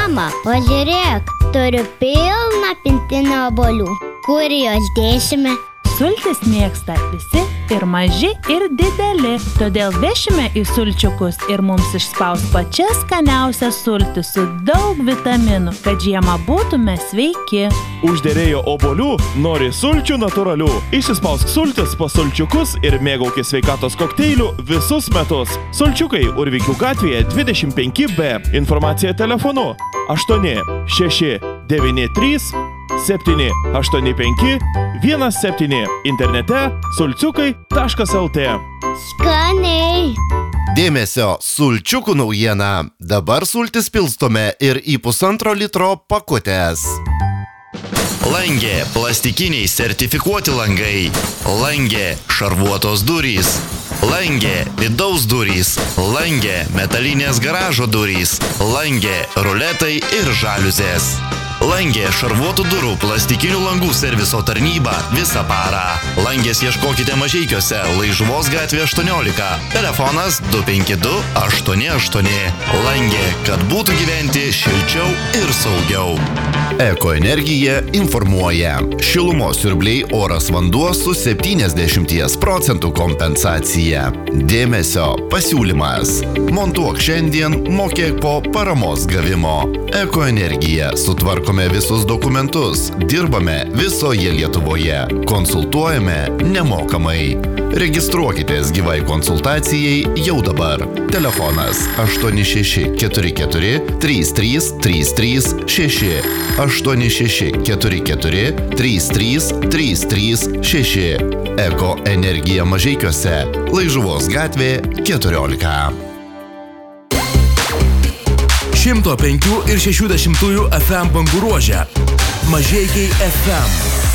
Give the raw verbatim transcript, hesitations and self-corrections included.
Mama, pažiūrėk, turiu pilną pintinę obuolių. Kur jos dėsime? Sultis mėgsta visi ir maži, ir dideli. Todėl vešime į sulčiukus ir mums išspaus pačias skaniausias sultis su daug vitaminų, kad žiemą būtume sveiki. Užderėjo obuolių, nori sulčių natūralių. Išsispausk sultis po sulčiukus ir mėgaukis sveikatos kokteilių visus metus. Sulčiukai Urvykių gatvėje dvidešimt penki B. Informacija telefonu aštuoni šeši devyni trys septyni aštuoni penki vienas septyni. Internete sulciukai taškas lt. Skaniai. Dėmesio, sulčiukų naujiena. Dabar sultis pilstome ir į pusantro litro pakutės. Langė, plastikiniai sertifikuoti langai. Langė, šarvuotos durys. Langė, vidaus durys. Langė, metalinės garažo durys. Langė, ruletai ir žaliuzės. Langė, šarvuotų durų, plastikinių langų serviso tarnyba visą parą. Langės ieškokite Mažeikiuose, Laižuvos gatvė aštuoniolika. Telefonas du penki du aštuoni aštuoni. Langė, kad būtų gyventi šilčiau ir saugiau. Ekoenergija informuoja. Šilumos siurbliai, oras, vanduo su septyniasdešimt procentų kompensacija. Dėmesio, pasiūlymas. Montuok šiandien, mokėk po paramos gavimo. Ekoenergija, sutvarkome visus dokumentus, dirbame visoje Lietuvoje, konsultuojame nemokamai. Registruokitės gyvai konsultacijai jau dabar. Telefonas aštuoni šeši keturi keturi trys trys trys trys šeši. aštuoni šeši keturi keturi trys trys trys trys šeši. Eko energija Mažeikiuose, Laižuvos gatvė keturiolika. šimto penkių ir šešių dešimtųjų F M bangų ruože. Mažeikiai F M.